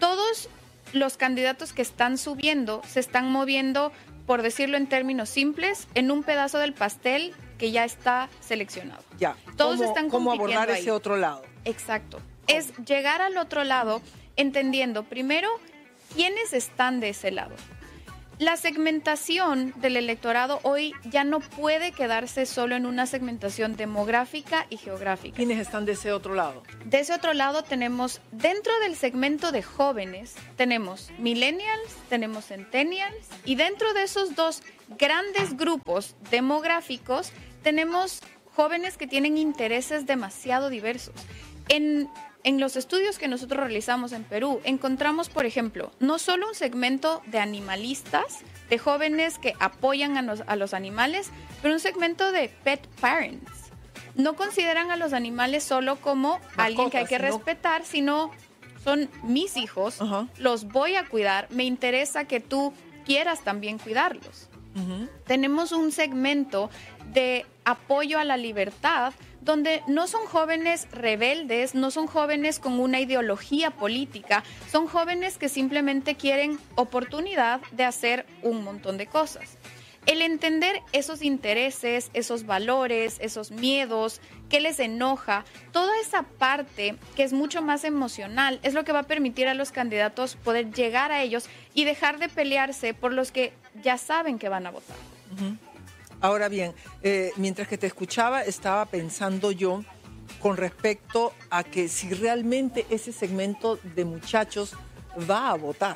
todos los candidatos que están subiendo se están moviendo, por decirlo en términos simples, en un pedazo del pastel que ya está seleccionado. Ya. Todos están ¿Cómo compitiendo abordar ahí. ese otro lado? Exacto. Es llegar al otro lado entendiendo primero quiénes están de ese lado. La segmentación del electorado hoy ya no puede quedarse solo en una segmentación demográfica y geográfica. ¿Quiénes están de ese otro lado? De ese otro lado tenemos, dentro del segmento de jóvenes, tenemos millennials, tenemos centennials, y dentro de esos dos grandes grupos demográficos tenemos jóvenes que tienen intereses demasiado diversos. En los estudios que nosotros realizamos en Perú, encontramos, por ejemplo, no solo un segmento de animalistas, de jóvenes que apoyan a los animales, pero un segmento de pet parents. No consideran a los animales solo como alguien que hay que respetar, sino son mis hijos, los voy a cuidar, me interesa que tú quieras también cuidarlos. Tenemos un segmento de apoyo a la libertad, donde no son jóvenes rebeldes, no son jóvenes con una ideología política, son jóvenes que simplemente quieren oportunidad de hacer un montón de cosas. El entender esos intereses, esos valores, esos miedos, qué les enoja, toda esa parte que es mucho más emocional, es lo que va a permitir a los candidatos poder llegar a ellos y dejar de pelearse por los que ya saben que van a votar. Ahora bien, mientras que te escuchaba, estaba pensando yo con respecto a que si realmente ese segmento de muchachos va a votar.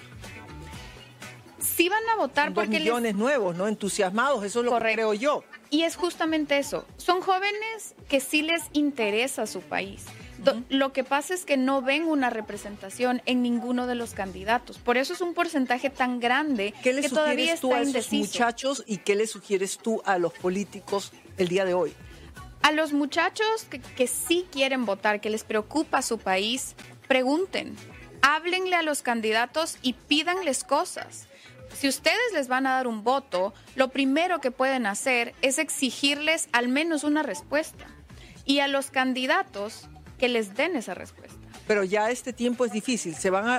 Sí van a votar porque 2 millones nuevos, ¿no? Entusiasmados, eso es lo que creo yo. Y es justamente eso. Son jóvenes que sí les interesa su país. Lo que pasa es que no ven una representación en ninguno de los candidatos. Por eso es un porcentaje tan grande que todavía está indeciso. ¿Qué le sugieres tú a esos muchachos y qué le sugieres tú a los políticos el día de hoy? A los muchachos que sí quieren votar, que les preocupa su país, pregunten, háblenle a los candidatos y pídanles cosas. Si ustedes les van a dar un voto, lo primero que pueden hacer es exigirles al menos una respuesta. Y a los candidatos que les den esa respuesta. Pero ya este tiempo es difícil, se van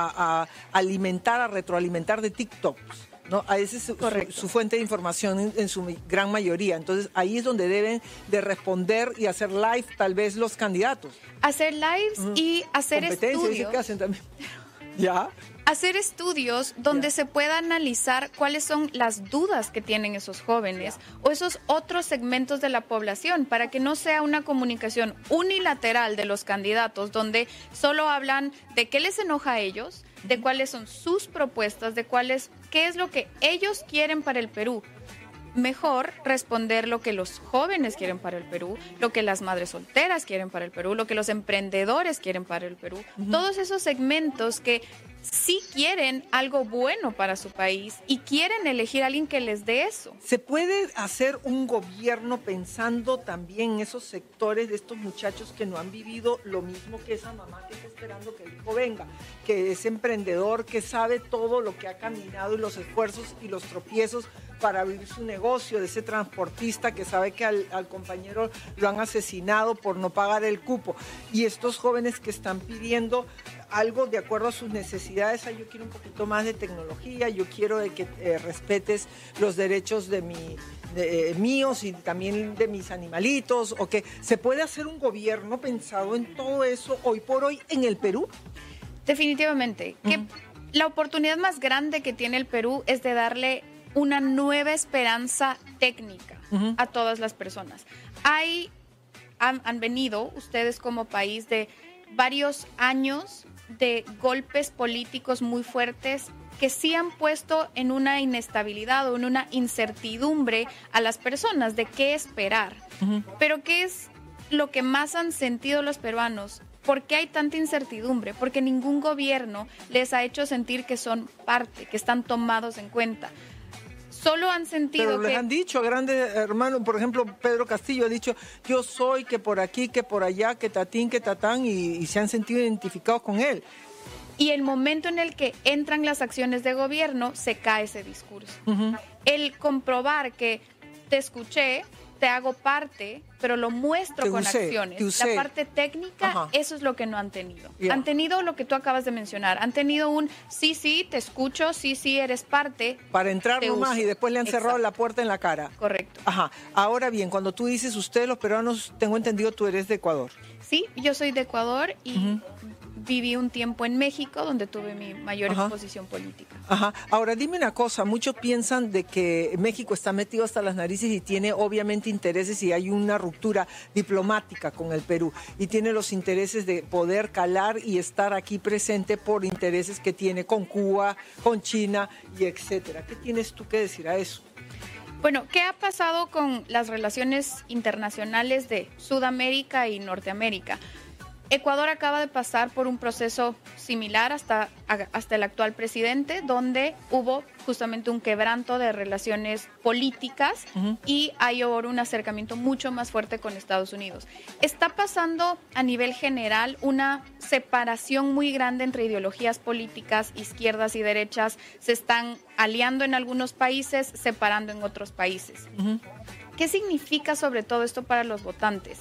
a alimentar, a retroalimentar de TikToks, ¿no? Esa es su fuente de información en su gran mayoría. Entonces ahí es donde deben de responder y hacer live tal vez los candidatos. Hacer lives y hacer estudios. Dice que hacen también. ¿Ya? Hacer estudios donde se pueda analizar cuáles son las dudas que tienen esos jóvenes o esos otros segmentos de la población, para que no sea una comunicación unilateral de los candidatos donde solo hablan de qué les enoja a ellos, de cuáles son sus propuestas, de qué es lo que ellos quieren para el Perú. Mejor responder lo que los jóvenes quieren para el Perú, lo que las madres solteras quieren para el Perú, lo que los emprendedores quieren para el Perú. Todos esos segmentos que sí quieren algo bueno para su país y quieren elegir a alguien que les dé eso. ¿Se puede hacer un gobierno pensando también en esos sectores de estos muchachos que no han vivido lo mismo que esa mamá que está esperando que el hijo venga, que es emprendedor, que sabe todo lo que ha caminado y los esfuerzos y los tropiezos para abrir su negocio, de ese transportista que sabe que al compañero lo han asesinado por no pagar el cupo, y estos jóvenes que están pidiendo algo de acuerdo a sus necesidades? Yo quiero un poquito más de tecnología, yo quiero de que respetes los derechos de míos y también de mis animalitos, o que se puede hacer un gobierno pensado en todo eso hoy por hoy en el Perú. Definitivamente, que la oportunidad más grande que tiene el Perú es de darle una nueva esperanza técnica a todas las personas. Han venido ustedes como país de varios años de golpes políticos muy fuertes que sí han puesto en una inestabilidad o en una incertidumbre a las personas de qué esperar. Pero ¿qué es lo que más han sentido los peruanos? ¿Por qué hay tanta incertidumbre? Porque ningún gobierno les ha hecho sentir que son parte, que están tomados en cuenta. Solo han sentido Pero les han dicho, grandes hermanos, por ejemplo, Pedro Castillo ha dicho, yo soy que por aquí, que por allá, que tatín, que tatán, y se han sentido identificados con él. Y el momento en el que entran las acciones de gobierno, se cae ese discurso. El comprobar que te escuché, te hago parte, pero lo muestro con acciones. La parte técnica, eso es lo que no han tenido. Han tenido lo que tú acabas de mencionar. Han tenido un sí, te escucho, sí, eres parte. Para entrar nomás y después le han cerrado la puerta en la cara. Correcto. Ajá. Ahora bien, cuando tú dices ustedes los peruanos, tengo entendido tú eres de Ecuador. Sí, yo soy de Ecuador y viví un tiempo en México donde tuve mi mayor exposición política. Ajá. Ahora dime una cosa, muchos piensan de que México está metido hasta las narices y tiene obviamente intereses y hay una ruptura diplomática con el Perú y tiene los intereses de poder calar y estar aquí presente por intereses que tiene con Cuba, con China y etcétera. ¿Qué tienes tú que decir a eso? Bueno, ¿qué ha pasado con las relaciones internacionales de Sudamérica y Norteamérica? Ecuador acaba de pasar por un proceso similar hasta el actual presidente, donde hubo justamente un quebranto de relaciones políticas y hay ahora un acercamiento mucho más fuerte con Estados Unidos. Está pasando a nivel general una separación muy grande entre ideologías políticas, izquierdas y derechas. Se están aliando en algunos países, separando en otros países. ¿Qué significa sobre todo esto para los votantes?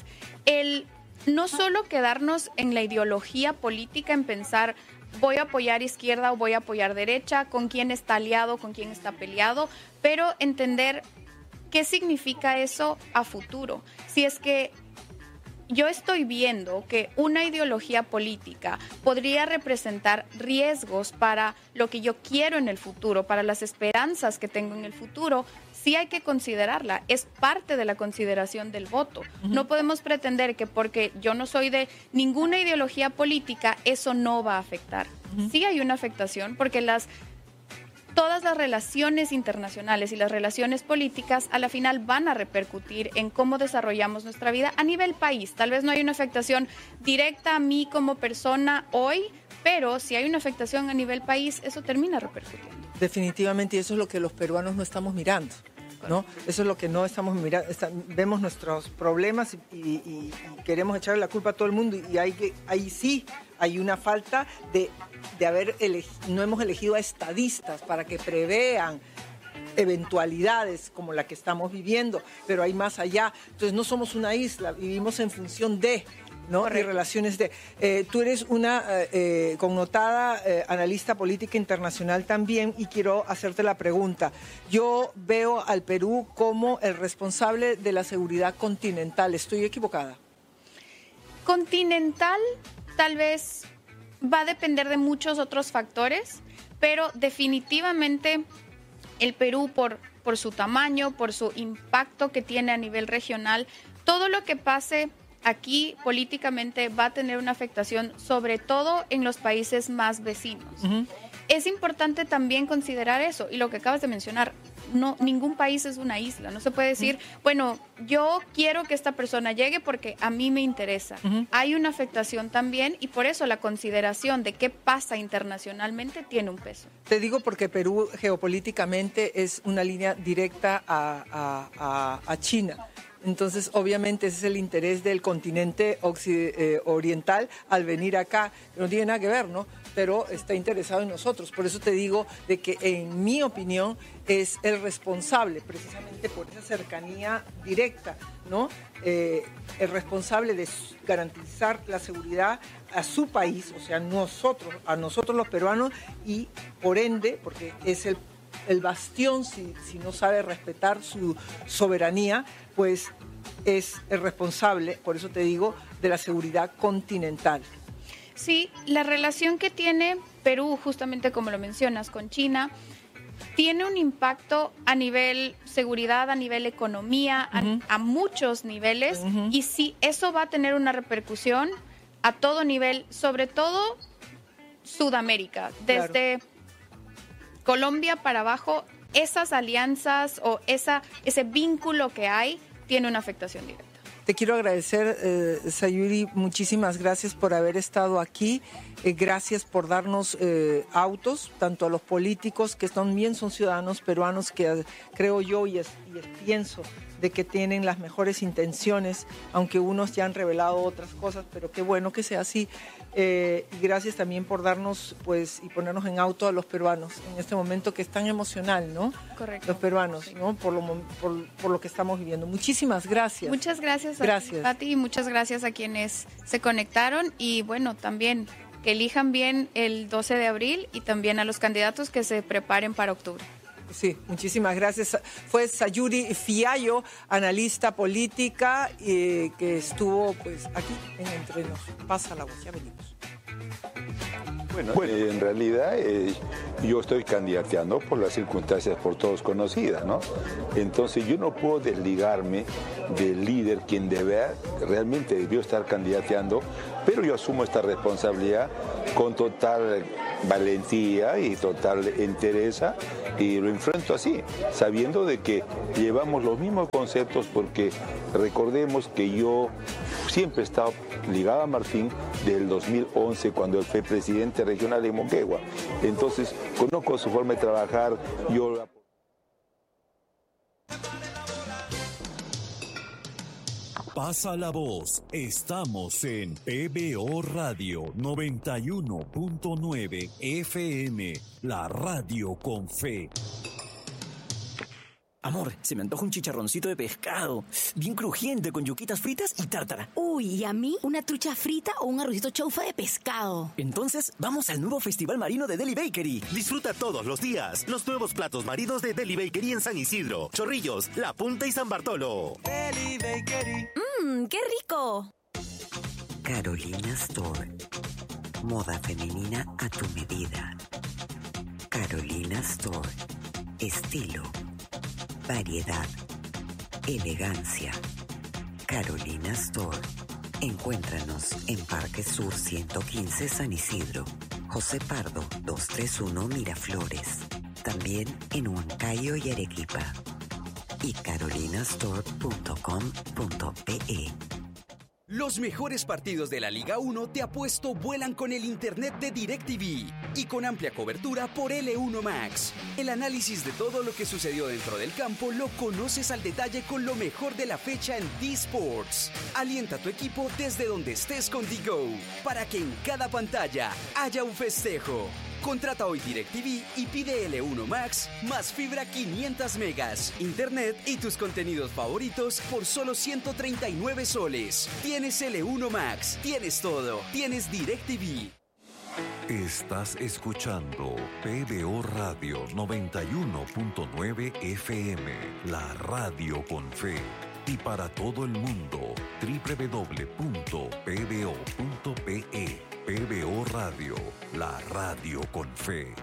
No solo quedarnos en la ideología política, en pensar voy a apoyar izquierda o voy a apoyar derecha, con quién está aliado, con quién está peleado, pero entender qué significa eso a futuro. Si es que yo estoy viendo que una ideología política podría representar riesgos para lo que yo quiero en el futuro, para las esperanzas que tengo en el futuro, sí hay que considerarla, es parte de la consideración del voto. No podemos pretender que porque yo no soy de ninguna ideología política, eso no va a afectar. Sí hay una afectación porque todas las relaciones internacionales y las relaciones políticas a la final van a repercutir en cómo desarrollamos nuestra vida a nivel país. Tal vez no hay una afectación directa a mí como persona hoy, pero si hay una afectación a nivel país, eso termina repercutiendo. Definitivamente, y eso es lo que los peruanos no estamos mirando, ¿no? Eso es lo que no estamos mirando. Vemos nuestros problemas y queremos echarle la culpa a todo el mundo y ahí sí hay una falta de haber no hemos elegido a estadistas para que prevean eventualidades como la que estamos viviendo, pero hay más allá. Entonces no somos una isla, vivimos en función de, ¿no? Y relaciones de... tú eres una connotada analista política internacional también y quiero hacerte la pregunta. Yo veo al Perú como el responsable de la seguridad continental. ¿Estoy equivocada? Continental tal vez va a depender de muchos otros factores, pero definitivamente el Perú por su tamaño, por su impacto que tiene a nivel regional, todo lo que pase aquí políticamente va a tener una afectación, sobre todo en los países más vecinos. Es importante también considerar eso, y lo que acabas de mencionar, ningún país es una isla. No se puede decir, bueno, yo quiero que esta persona llegue porque a mí me interesa. Hay una afectación también y por eso la consideración de qué pasa internacionalmente tiene un peso. Te digo porque Perú geopolíticamente es una línea directa a China. Entonces, obviamente, ese es el interés del continente oriental al venir acá, que no tiene nada que ver, ¿no? Pero está interesado en nosotros. Por eso te digo de que, en mi opinión, es el responsable, precisamente por esa cercanía directa, ¿no? El responsable de garantizar la seguridad a su país, o sea, a nosotros los peruanos, y por ende, porque es el bastión, si no sabe respetar su soberanía, pues es el responsable, por eso te digo, de la seguridad continental. Sí, la relación que tiene Perú, justamente como lo mencionas, con China, tiene un impacto a nivel seguridad, a nivel economía, a muchos niveles, y sí, eso va a tener una repercusión a todo nivel, sobre todo Sudamérica, desde Colombia para abajo. Esas alianzas o ese vínculo que hay tiene una afectación directa. Te quiero agradecer, Sayuri, muchísimas gracias por haber estado aquí, gracias por darnos autos, tanto a los políticos, que también son ciudadanos peruanos, que creo yo y pienso de que tienen las mejores intenciones, aunque unos ya han revelado otras cosas, pero qué bueno que sea así, Y gracias también por darnos, pues, y ponernos en auto a los peruanos en este momento que es tan emocional, ¿no? Correcto. Los peruanos, ¿no? Por lo que estamos viviendo. Muchísimas gracias. Muchas gracias a ti, Pati, y muchas gracias a quienes se conectaron. Y bueno, también que elijan bien el 12 de abril y también a los candidatos que se preparen para octubre. Sí, muchísimas gracias. Fue Sayuri Fiallo, analista política, que estuvo pues aquí en Entre Nos. Pasa la voz, ya venimos. Bueno, en realidad yo estoy candidateando por las circunstancias por todos conocidas, ¿no? Entonces yo no puedo desligarme del líder quien realmente debió estar candidateando, pero yo asumo esta responsabilidad con total valentía y total entereza y lo enfrento así, sabiendo de que llevamos los mismos conceptos, porque recordemos que yo siempre he estado ligado a Martín del 2011 cuando él fue presidente regional de Moquegua. Entonces conozco su forma de trabajar. Pasa la voz, estamos en PBO Radio 91.9 FM, la radio con fe. Amor, se me antoja un chicharroncito de pescado, bien crujiente, con yuquitas fritas y tártara. Uy, ¿y a mí? ¿Una trucha frita o un arrocito chaufa de pescado? Entonces, vamos al nuevo Festival Marino de Deli Bakery. Disfruta todos los días los nuevos platos marinos de Deli Bakery en San Isidro, Chorrillos, La Punta y San Bartolo. Deli Bakery. ¡Qué rico! Carolina Store. Moda femenina a tu medida. Carolina Store. Estilo. Variedad, elegancia. Carolina Store. Encuéntranos en Parque Sur 115 San Isidro, José Pardo 231 Miraflores. También en Huancayo y Arequipa. Y carolinastore.com.pe. Los mejores partidos de la Liga 1 te apuesto vuelan con el internet de DirecTV y con amplia cobertura por L1 Max. El análisis de todo lo que sucedió dentro del campo lo conoces al detalle con lo mejor de la fecha en D-Sports. Alienta a tu equipo desde donde estés con D-Go para que en cada pantalla haya un festejo. Contrata hoy DirecTV y pide L1 Max más fibra 500 megas, internet y tus contenidos favoritos por solo 139 soles. Tienes L1 Max, tienes todo, tienes DirecTV. Estás escuchando PBO Radio 91.9 FM, la radio con fe. Y para todo el mundo, www.pbo.pe. PBO Radio, la radio con fe.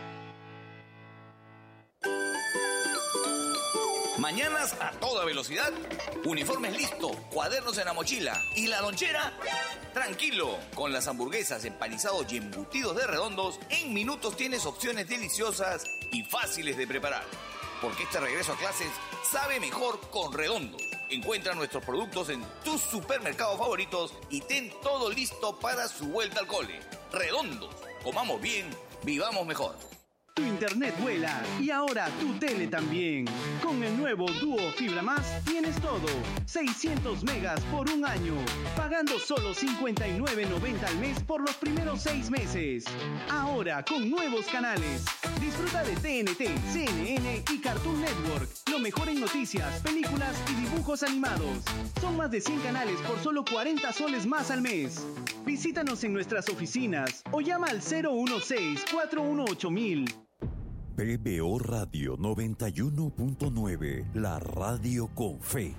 Mañanas a toda velocidad, uniformes listos, cuadernos en la mochila y la lonchera. Tranquilo, con las hamburguesas, empanizados y embutidos de Redondos, en minutos tienes opciones deliciosas y fáciles de preparar. Porque este regreso a clases sabe mejor con Redondos. Encuentra nuestros productos en tus supermercados favoritos y ten todo listo para su vuelta al cole. Redondos, comamos bien, vivamos mejor. Tu internet vuela y ahora tu tele también. Con el nuevo Duo Fibra Más tienes todo. 600 megas por un año. Pagando solo $59.90 al mes por los primeros 6 meses. Ahora con nuevos canales. Disfruta de TNT, CNN y Cartoon Network. Lo mejor en noticias, películas y dibujos animados. Son más de 100 canales por solo 40 soles más al mes. Visítanos en nuestras oficinas o llama al 016-418-1000. PBO Radio 91.9, la radio con fe.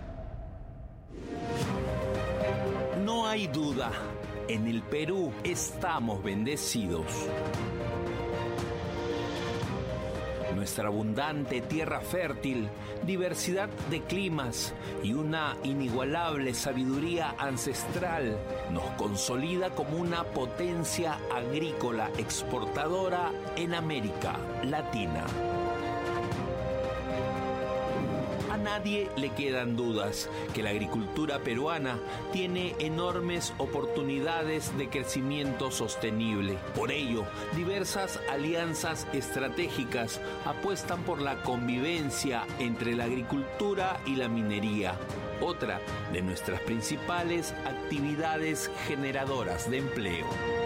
No hay duda, en el Perú estamos bendecidos. Nuestra abundante tierra fértil, diversidad de climas y una inigualable sabiduría ancestral nos consolida como una potencia agrícola exportadora en América Latina. nadie le quedan dudas que la agricultura peruana tiene enormes oportunidades de crecimiento sostenible. Por ello, diversas alianzas estratégicas apuestan por la convivencia entre la agricultura y la minería, otra de nuestras principales actividades generadoras de empleo.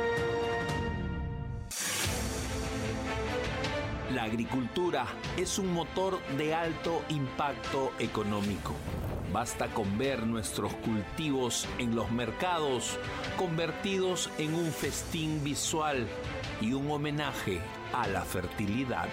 La agricultura es un motor de alto impacto económico. Basta con ver nuestros cultivos en los mercados convertidos en un festín visual y un homenaje a la fertilidad.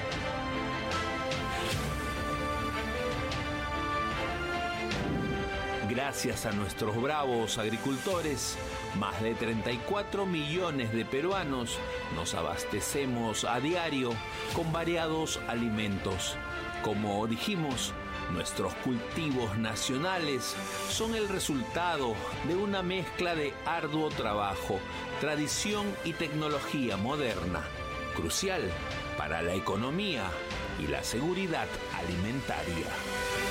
Gracias a nuestros bravos agricultores, más de 34 millones de peruanos nos abastecemos a diario con variados alimentos. Como dijimos, nuestros cultivos nacionales son el resultado de una mezcla de arduo trabajo, tradición y tecnología moderna, crucial para la economía y la seguridad alimentaria.